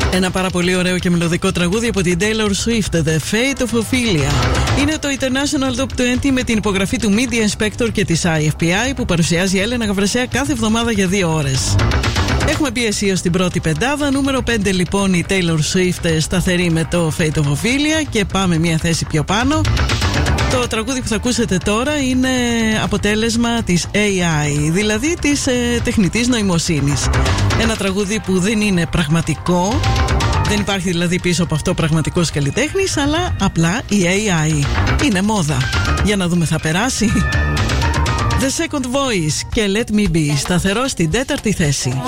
Ένα πάρα πολύ ωραίο και μελωδικό τραγούδι από την Taylor Swift, The Fate of Ophelia. Είναι το International Top 20 με την υπογραφή του Media Inspector και της IFPI που παρουσιάζει η Έλενα Γαβρασιά κάθε εβδομάδα για 2 ώρες. Έχουμε πει αισίως στην πρώτη πεντάδα. Νούμερο 5 λοιπόν η Taylor Swift σταθερή με το Fate of Ophelia και πάμε μια θέση πιο πάνω. Το τραγούδι που θα ακούσετε τώρα είναι αποτέλεσμα της AI, δηλαδή της τεχνητής νοημοσύνης. Ένα τραγούδι που δεν είναι πραγματικό, δεν υπάρχει δηλαδή πίσω από αυτό πραγματικός καλλιτέχνης, αλλά απλά η AI. Είναι μόδα. Για να δούμε, θα περάσει. The Second Voice και Let Me Be, σταθερό στην 4η θέση.